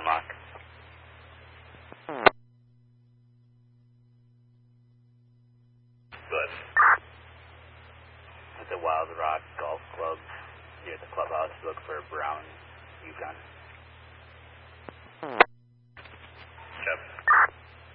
unlock. Good. At the Wild Rock Golf Club near the clubhouse, look for a brown Yukon.